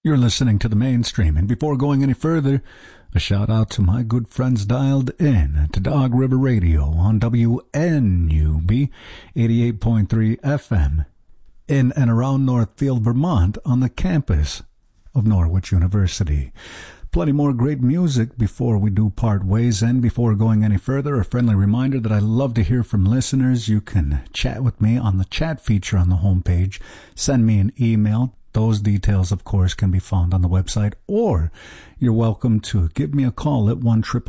You're listening to The Mainstream, and before going any further, a shout out to my good friends dialed in to Dog River Radio on WNUB 88.3 FM in and around Northfield, Vermont on the campus of Norwich University. Plenty more great music before we do part ways, and before going any further, a friendly reminder that I love to hear from listeners. You can chat with me on the chat feature on the homepage. Send me an email. Those details, of course, can be found on the website, or you're welcome to give me a call at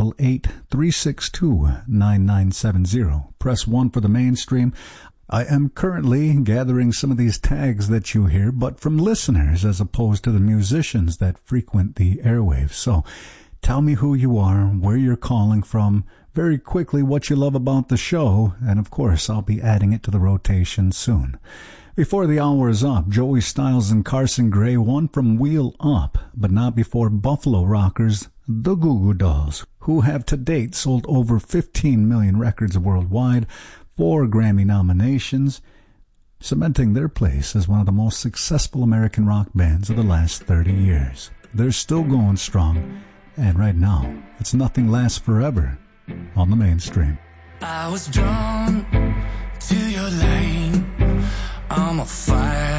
1-888-362-9970. Press 1 for the Mainstream. I am currently gathering some of these tags that you hear, but from listeners as opposed to the musicians that frequent the airwaves. So tell me who you are, where you're calling from, very quickly what you love about the show, and of course I'll be adding it to the rotation soon. Before the hour is up, Joey Styles and Carson Gray, one from Wheel Up, but not before Buffalo rockers, the Goo Goo Dolls, who have to date sold over 15 million records worldwide, 4 Grammy nominations, cementing their place as one of the most successful American rock bands of the last 30 years. They're still going strong, and right now, it's Nothing Lasts Forever on the Mainstream. I was drawn to your lane. I'm a fire